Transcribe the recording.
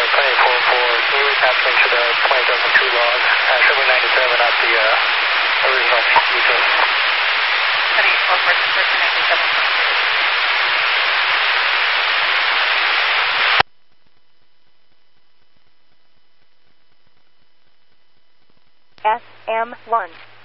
can you recap to the 2002 log? Sugar 97 at the original details. 2844, Sugar 97.2. SM1.